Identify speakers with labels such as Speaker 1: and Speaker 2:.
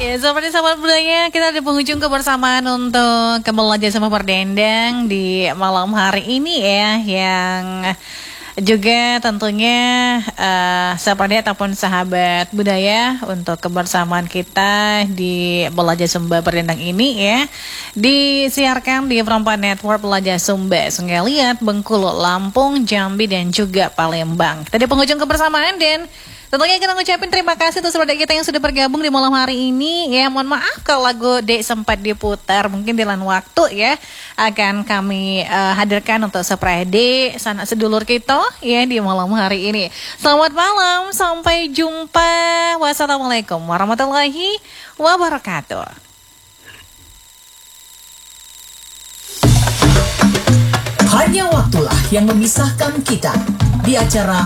Speaker 1: Ya, seperti sahabat budaya, kita di penghujung kebersamaan untuk Kebelajar sama Berdendang di malam hari ini ya, yang juga tentunya seperti ataupun sahabat budaya untuk kebersamaan kita di Belajar Sumba Berdendang ini ya, disiarkan di Perempuan Network Belajar Sumba, Sungai Liat, Bengkulu, Lampung, Jambi, dan juga Palembang. Kita di penghujung kebersamaan dan tentunya kita ngucapin terima kasih untuk saudara kita yang sudah bergabung di malam hari ini ya. Mohon maaf kalau lagu Dek sempat diputar, mungkin di lain waktu ya akan kami hadirkan untuk surprise Dek sanak sedulur kita ya di malam hari ini. Selamat malam, sampai jumpa. Wassalamualaikum warahmatullahi wabarakatuh.
Speaker 2: Hanya waktulah yang memisahkan kita di acara